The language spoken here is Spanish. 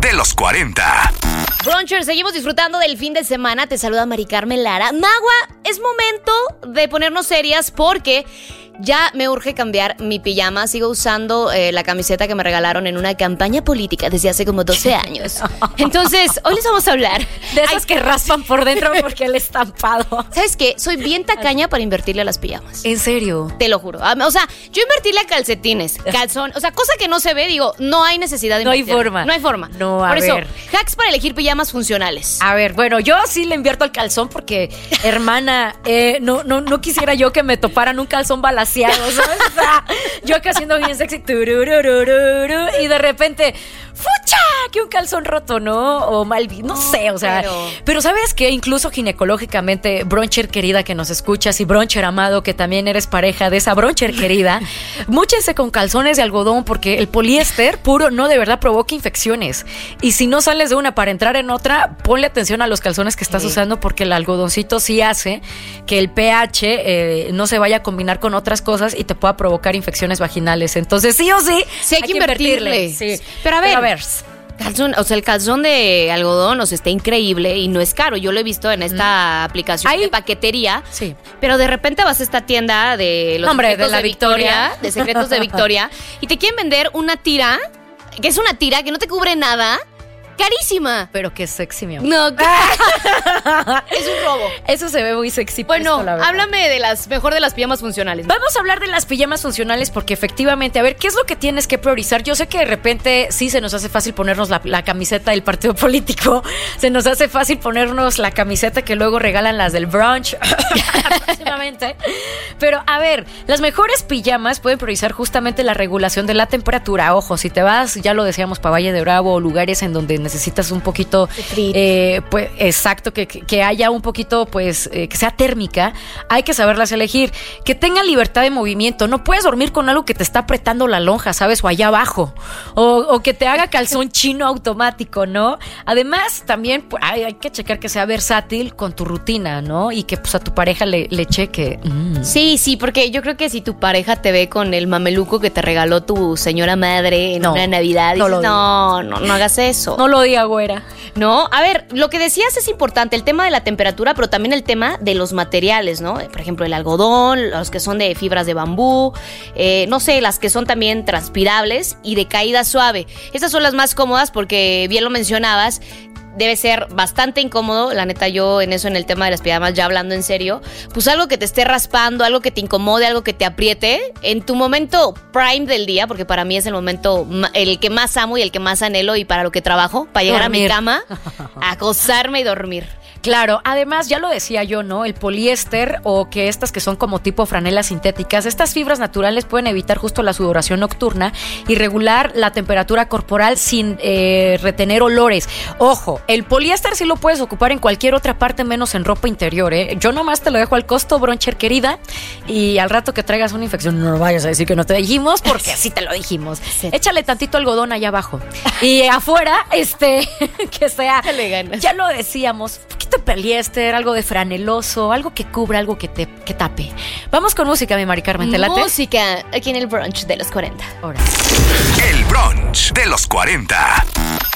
de los 40. Bruncher, seguimos disfrutando del fin de semana. Te saluda Mari Carmen Lara. Magua, es momento de ponernos serias porque ya me urge cambiar mi pijama. Sigo usando la camiseta que me regalaron en una campaña política desde hace como 12 años. Entonces, hoy les vamos a hablar de esas que raspan por dentro porque el estampado. ¿Sabes qué? Soy bien tacaña para invertirle a las pijamas. ¿En serio? Te lo juro. O sea, yo invertirle a calcetines, calzón, o sea, cosa que no se ve, digo, no hay necesidad de invertir. No hay forma. No hay forma. No, Por eso, hacks para elegir pijamas funcionales. A ver, bueno, yo sí le invierto al calzón porque, hermana, no quisiera yo que me toparan un calzón balaseado, ¿sabes? O sea, yo acá haciendo bien sexy, turururururu, y de repente, ¡fucha! Que un calzón roto, ¿no? O mal, no sé, o sea. Pero ¿sabes qué? Incluso ginecológicamente, Bruncher querida que nos escuchas y Bruncher amado que también eres pareja de esa Bruncher querida, múchense con calzones de algodón porque el poliéster puro no de verdad provoca infecciones. Y si no sales de una para entrar en otra, ponle atención a los calzones que estás usando porque el algodoncito sí hace que el pH no se vaya a combinar con otras cosas y te pueda provocar infecciones vaginales. Entonces sí o sí, sí hay que invertirle. Sí. Pero a ver, calzón, o sea, el calzón de algodón, o sea, está increíble y no es caro. Yo lo he visto en esta aplicación de paquetería. Sí. Pero de repente vas a esta tienda de los secretos de Victoria, de secretos de Victoria, y te quieren vender una tira, que es una tira que no te cubre nada. Carísima. Pero qué sexy, mi amor. No, es un robo. Eso se ve muy sexy. Bueno, háblame de mejor de las pijamas funcionales. Vamos a hablar de las pijamas funcionales porque efectivamente, a ver, ¿qué es lo que tienes que priorizar? Yo sé que de repente sí se nos hace fácil ponernos la camiseta del partido político, se nos hace fácil ponernos la camiseta que luego regalan las del brunch próximamente. Pero a ver, las mejores pijamas pueden priorizar justamente la regulación de la temperatura. Ojo, si te vas, ya lo decíamos, para Valle de Bravo o lugares en donde necesitas un poquito, pues exacto, que haya un poquito, pues, que sea térmica, hay que saberlas elegir, que tengan libertad de movimiento. No puedes dormir con algo que te está apretando la lonja, ¿sabes? O allá abajo, o que te haga calzón chino automático, ¿no? Además, también pues, hay que checar que sea versátil con tu rutina, ¿no? Y que pues a tu pareja le cheque. Sí, porque yo creo que si tu pareja te ve con el mameluco que te regaló tu señora madre en una Navidad, dices, no hagas eso. No lo diga, güera. No, a ver, lo que decías es importante, el tema de la temperatura, pero también el tema de los materiales, ¿no? Por ejemplo, el algodón, los que son de fibras de bambú, no sé, las que son también transpirables y de caída suave. Estas son las más cómodas porque, bien lo mencionabas, debe ser bastante incómodo, la neta. Yo en el tema de las pijamas, ya hablando en serio, pues algo que te esté raspando, algo que te incomode, algo que te apriete en tu momento prime del día, porque para mí es el momento el que más amo y el que más anhelo y para lo que trabajo, para llegar a mi cama, acostarme y dormir. Claro, además ya lo decía yo, ¿no? El poliéster o que estas que son como tipo franelas sintéticas, estas fibras naturales pueden evitar justo la sudoración nocturna y regular la temperatura corporal sin retener olores. Ojo, el poliéster sí lo puedes ocupar en cualquier otra parte menos en ropa interior, ¿eh? Yo nomás te lo dejo al costo, Bruncher querida, y al rato que traigas una infección no vayas a decir que no te dijimos, porque sí te lo dijimos. Sí. Échale tantito algodón allá abajo y afuera, que sea, ya lo decíamos, de poliéster, algo de franeloso, algo que cubra, algo que tape. Vamos con música, mi Mari Carmen, ¿te late? Música, aquí en el brunch de los 40. Ahora. El brunch de los 40.